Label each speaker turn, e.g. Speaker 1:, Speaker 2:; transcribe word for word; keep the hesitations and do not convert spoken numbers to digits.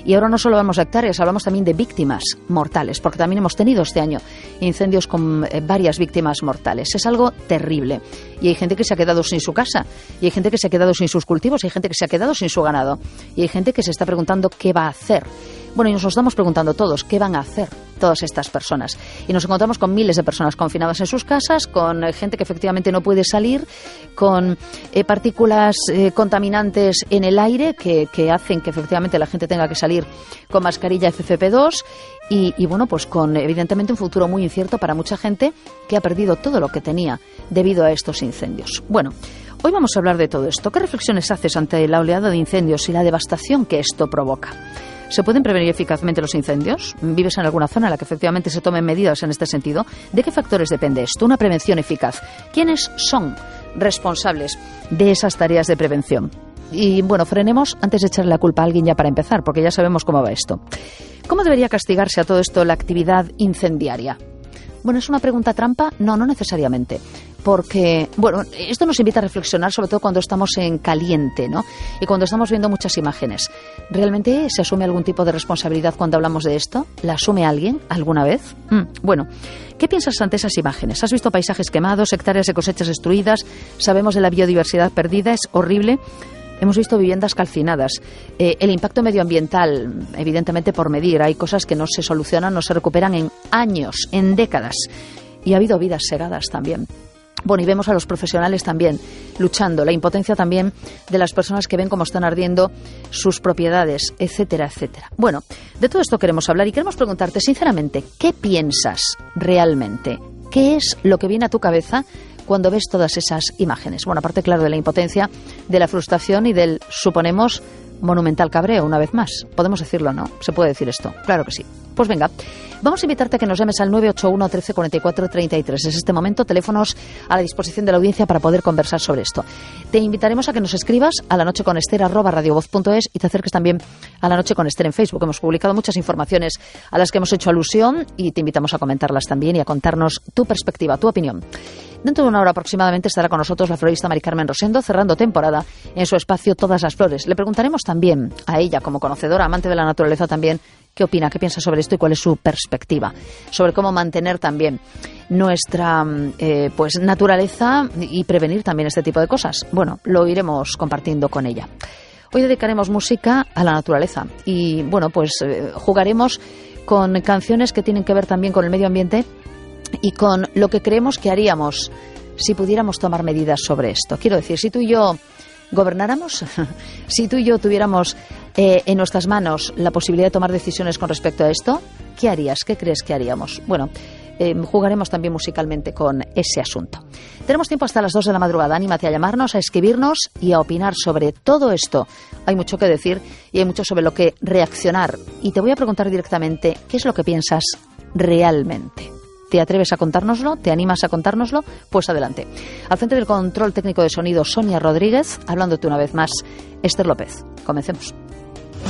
Speaker 1: Y ahora no solo hablamos de hectáreas, hablamos también de víctimas mortales, porque también hemos tenido este año incendios con eh, varias víctimas mortales. Es algo terrible. Y hay gente que se ha quedado sin su casa, y hay gente que se ha quedado sin sus cultivos, y hay gente que se ha quedado sin su ganado, y hay gente que se está preguntando qué va a hacer. Bueno, y nos lo estamos preguntando todos, ¿qué van a hacer todas estas personas? Y nos encontramos con miles de personas confinadas en sus casas, con eh, gente que efectivamente no puede salir, con eh, partículas eh, contaminantes en el aire que, que hacen que efectivamente la gente tenga que salir con mascarilla F F P dos y, y bueno, pues con evidentemente un futuro muy incierto para mucha gente que ha perdido todo lo que tenía debido a estos incendios. Bueno, hoy vamos a hablar de todo esto. ¿Qué reflexiones haces ante la oleada de incendios y la devastación que esto provoca? ¿Se pueden prevenir eficazmente los incendios? ¿Vives en alguna zona en la que efectivamente se tomen medidas en este sentido? ¿De qué factores depende esto? Una prevención eficaz. ¿Quiénes son responsables de esas tareas de prevención? Y bueno, frenemos antes de echarle la culpa a alguien ya para empezar, porque ya sabemos cómo va esto. ¿Cómo debería castigarse a todo esto la actividad incendiaria? Bueno, ¿es una pregunta trampa? No, no necesariamente. Porque, bueno, esto nos invita a reflexionar, sobre todo cuando estamos en caliente, ¿no? Y cuando estamos viendo muchas imágenes. ¿Realmente se asume algún tipo de responsabilidad cuando hablamos de esto? ¿La asume alguien alguna vez? Mm, bueno, ¿qué piensas ante esas imágenes? ¿Has visto paisajes quemados, hectáreas de cosechas destruidas? ¿Sabemos de la biodiversidad perdida? ¿Es horrible? Hemos visto viviendas calcinadas. Eh, el impacto medioambiental, evidentemente por medir. Hay cosas que no se solucionan, no se recuperan en años, en décadas. Y ha habido vidas segadas también. Bueno, y vemos a los profesionales también luchando, la impotencia también de las personas que ven cómo están ardiendo sus propiedades, etcétera, etcétera. Bueno, de todo esto queremos hablar y queremos preguntarte sinceramente, ¿qué piensas realmente? ¿Qué es lo que viene a tu cabeza cuando ves todas esas imágenes? Bueno, aparte, claro, de la impotencia, de la frustración y del, suponemos, monumental cabreo, una vez más. Podemos decirlo, ¿no? ¿Se puede decir esto? Claro que sí. Pues venga, vamos a invitarte a que nos llames al nueve ocho uno, trece, cuarenta y cuatro, treinta y tres. Es este momento, teléfonos a la disposición de la audiencia para poder conversar sobre esto. Te invitaremos a que nos escribas a la noche con Ester arroba radiovoz punto es y te acerques también a La Noche con Ester en Facebook. Hemos publicado muchas informaciones a las que hemos hecho alusión y te invitamos a comentarlas también y a contarnos tu perspectiva, tu opinión. Dentro de una hora aproximadamente estará con nosotros la florista Mari Carmen Rosendo, cerrando temporada en su espacio Todas las Flores. Le preguntaremos también a ella, como conocedora, amante de la naturaleza también, qué opina, qué piensa sobre esto y cuál es su perspectiva sobre cómo mantener también nuestra eh, pues naturaleza y prevenir también este tipo de cosas. Bueno, lo iremos compartiendo con ella. Hoy dedicaremos música a la naturaleza y, bueno, pues eh, jugaremos con canciones que tienen que ver también con el medio ambiente y con lo que creemos que haríamos si pudiéramos tomar medidas sobre esto. Quiero decir, si tú y yo gobernáramos, si tú y yo tuviéramos eh, en nuestras manos la posibilidad de tomar decisiones con respecto a esto, ¿qué harías? ¿Qué crees que haríamos? Bueno, eh, jugaremos también musicalmente con ese asunto. Tenemos tiempo hasta las dos de la madrugada. Anímate a llamarnos, a escribirnos y a opinar sobre todo esto. Hay mucho que decir y hay mucho sobre lo que reaccionar. Y te voy a preguntar directamente, ¿qué es lo que piensas realmente? ¿Te atreves a contárnoslo? ¿Te animas a contárnoslo? Pues adelante. Al frente del control técnico de sonido, Sonia Rodríguez, hablándote una vez más, Ester López. Comencemos.